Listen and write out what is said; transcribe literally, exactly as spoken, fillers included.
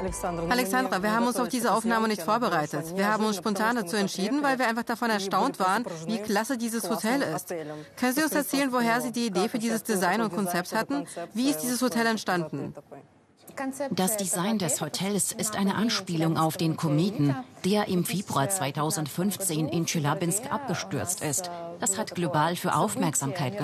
Alexandra, wir haben uns auf diese Aufnahme nicht vorbereitet. Wir haben uns spontan dazu entschieden, weil wir einfach davon erstaunt waren, wie klasse dieses Hotel ist. Können Sie uns erzählen, woher Sie die Idee für dieses Design und Konzept hatten? Wie ist dieses Hotel entstanden? Das Design des Hotels ist eine Anspielung auf den Kometen, der im Februar zweitausendfünfzehn in Tscheljabinsk abgestürzt ist. Das hat global für Aufmerksamkeit gesorgt.